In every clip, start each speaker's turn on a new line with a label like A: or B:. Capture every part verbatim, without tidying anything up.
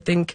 A: I think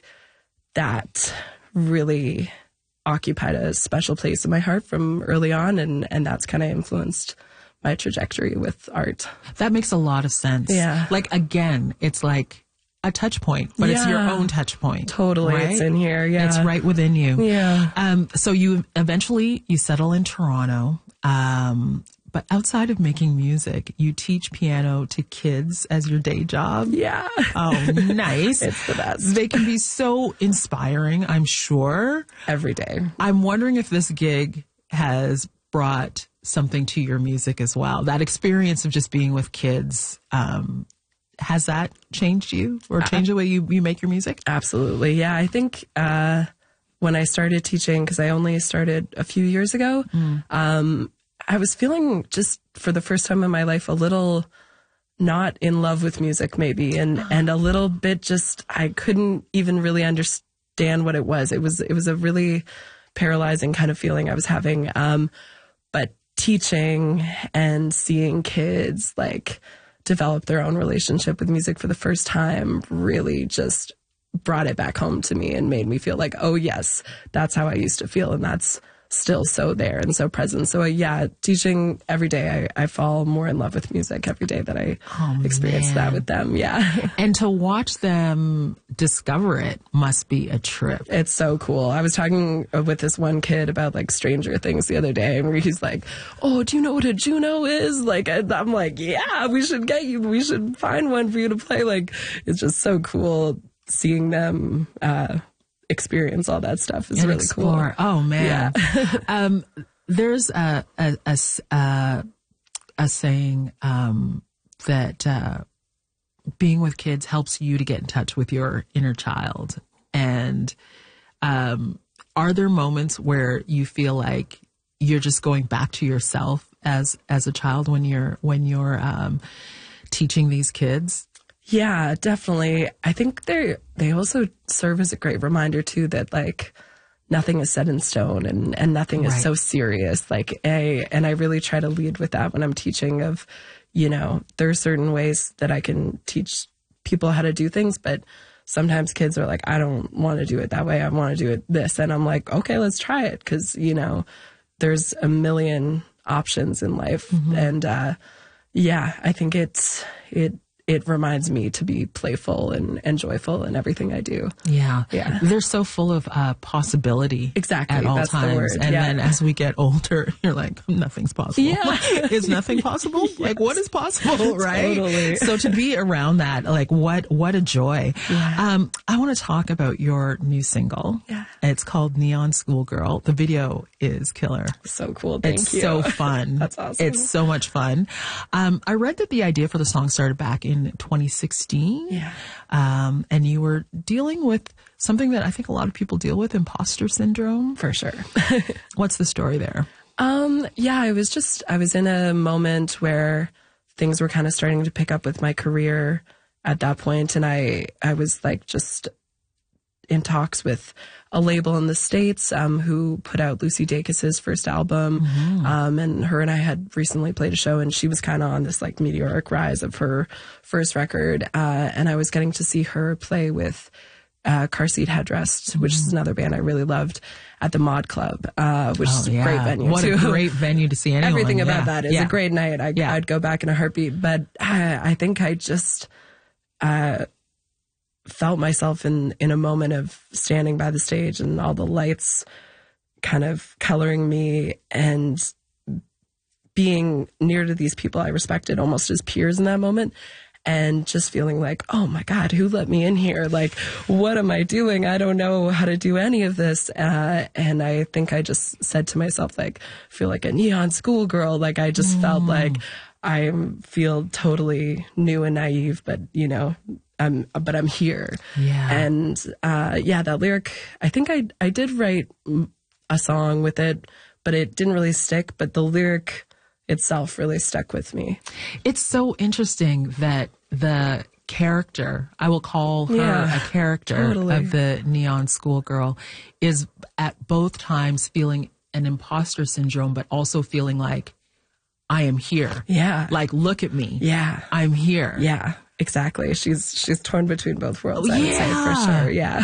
A: that really occupied a special place in my heart from early on, and, and that's kind of influenced my trajectory with art.
B: That makes a lot of sense.
A: Yeah.
B: Like, again, it's like a touch point, but
A: yeah.
B: it's your own touch point.
A: Totally.
B: Right?
A: It's in here. Yeah.
B: It's right within you.
A: Yeah.
B: Um, so you eventually, you settle in Toronto. Um, but outside of making music, you teach piano to kids as your day job.
A: Yeah.
B: Oh, nice.
A: It's the best.
B: They can be so inspiring, I'm sure.
A: Every day.
B: I'm wondering if this gig has brought something to your music as well. That experience of just being with kids, um, has that changed you or changed the way you, you make your music?
A: Absolutely. Yeah. I think, uh, when I started teaching, because I only started a few years ago, mm. um, I was feeling just for the first time in my life a little not in love with music maybe, and, and a little bit just, I couldn't even really understand what it was. It was, it was a really paralyzing kind of feeling I was having. Um, but teaching and seeing kids like develop their own relationship with music for the first time really just brought it back home to me and made me feel like, oh yes, that's how I used to feel. And that's still so there and so present. So uh, yeah, teaching every day, I, I fall more in love with music every day that I
B: oh,
A: experience
B: man.
A: that with them. Yeah.
B: And to watch them discover it must be a trip.
A: It's so cool. I was talking with this one kid about like Stranger Things the other day, and where he's like, oh, do you know what a Juno is? Like, and I'm like, yeah, we should get you, we should find one for you to play. Like, it's just so cool seeing them, uh, experience all that stuff is
B: and
A: really
B: explore.
A: cool.
B: Oh man.
A: Yeah.
B: um, there's a, a, a, a, a saying, um, that, uh, being with kids helps you to get in touch with your inner child. And, um, are there moments where you feel like you're just going back to yourself as, as a child when you're, when you're, um, teaching these kids?
A: Yeah, definitely. I think they they also serve as a great reminder too that like nothing is set in stone and, and nothing is
B: right.
A: so serious. Like a and I really try to lead with that when I'm teaching of, you know, there are certain ways that I can teach people how to do things, but sometimes kids are like, I don't want to do it that way. I want to do it this. And I'm like, okay, let's try it. Cause you know, there's a million options in life. Mm-hmm. And, uh, yeah, I think it's, it, it reminds me to be playful and, and joyful in everything I do.
B: Yeah.
A: Yeah.
B: They're so full of uh, possibility
A: exactly.
B: at all
A: That's
B: times.
A: the word.
B: And
A: yeah.
B: then as we get older, you're like, nothing's possible.
A: Yeah.
B: Is nothing possible? Yes. Like, what is possible, right?
A: Totally.
B: So to be around that, like, what what a joy.
A: Yeah.
B: Um, I want to talk about your new single.
A: Yeah.
B: It's called Neon Schoolgirl. The video is killer.
A: So cool. Thank
B: it's
A: you.
B: so fun.
A: That's awesome.
B: It's so much fun. Um, I read that the idea for the song started back in twenty sixteen.
A: Yeah.
B: Um, and you were dealing with something that I think a lot of people deal with, imposter syndrome.
A: For sure.
B: What's the story there?
A: Um, yeah, I was just, I was in a moment where things were kind of starting to pick up with my career at that point, and I, I was like just in talks with a label in the States, um, who put out Lucy Dacus's first album. Mm-hmm. Um, and her and I had recently played a show, and she was kind of on this like meteoric rise of her first record. Uh, and I was getting to see her play with, uh, Car Seat Headrest, mm-hmm. which is another band I really loved, at the Mod Club, uh, which
B: oh,
A: is a
B: yeah.
A: great venue
B: what
A: too.
B: What a great venue to see anyone.
A: Everything about
B: yeah.
A: that is
B: yeah.
A: a great night. I,
B: yeah.
A: I'd go back in a heartbeat, but I, I think I just, uh, felt myself in, in a moment of standing by the stage and all the lights kind of coloring me and being near to these people I respected almost as peers in that moment. And just feeling like, oh my God, who let me in here? Like, what am I doing? I don't know how to do any of this. Uh, and I think I just said to myself, like, feel like a neon schoolgirl. Like, I just mm. felt like I feel totally new and naive, but you know, I'm, but I'm here.
B: Yeah.
A: And, uh, yeah, that lyric, I think I, I did write a song with it, but it didn't really stick. But the lyric itself really stuck with me.
B: It's so interesting that the character, I will call her
A: yeah,
B: a character
A: totally.
B: of the neon schoolgirl, is at both times feeling an imposter syndrome, but also feeling like, I am here.
A: Yeah.
B: Like, look at me.
A: Yeah.
B: I'm here.
A: Yeah, exactly. She's, she's torn between both worlds,
B: Oh,
A: I would
B: yeah.
A: say, for sure. Yeah.